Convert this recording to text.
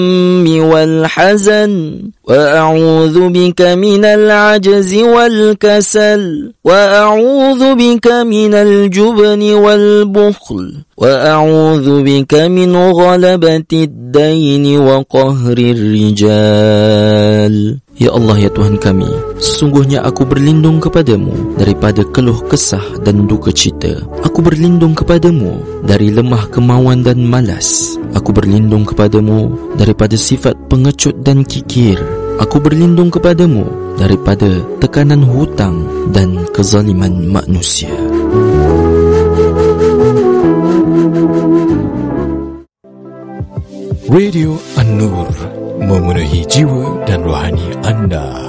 والحزن وأعوذ بك من العجز والكسل وأعوذ بك من الجبن والبخل وأعوذ بك من غلبة الدين وقهر الرجال. Ya Allah, ya Tuhan kami, sesungguhnya aku berlindung kepadamu daripada keluh kesah dan duka cita. Aku berlindung kepadamu dari lemah kemauan dan malas. Aku berlindung kepadamu daripada sifat pengecut dan kikir. Aku berlindung kepadamu daripada tekanan hutang dan kezaliman manusia. Radio An-Nur, memenuhi jiwa dan rohani anda.